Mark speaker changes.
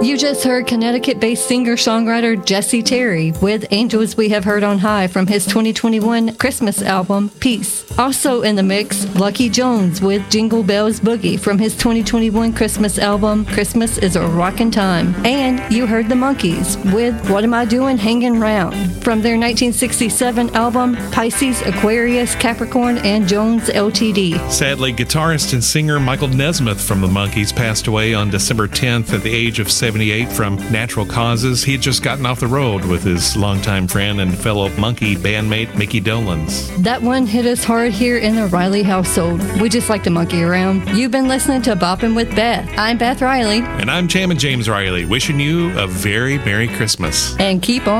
Speaker 1: You just heard Connecticut-based singer-songwriter Jesse Terry with Angels We Have Heard on High from his 2021 Christmas album, Peace. Also in the mix, Lucky Jones with Jingle Bells Boogie from his 2021 Christmas album, Christmas is a Rockin' Time. And you heard the Monkees with What Am I Doing Hangin' Round from their 1967 album, Pisces, Aquarius, Capricorn, and Jones Ltd.
Speaker 2: Sadly, guitarist and singer Michael Nesmith from the Monkees passed away on December 10th at the age of 78 from natural causes. He had just gotten off the road with his longtime friend and fellow Monkee bandmate Mickey Dolenz.
Speaker 1: That one hit us hard here in the Riley household. We just like to monkey around. You've been listening to Boppin' with Beth. I'm Beth Riley.
Speaker 2: And I'm Chairman James Riley, wishing you a very Merry Christmas.
Speaker 1: And keep on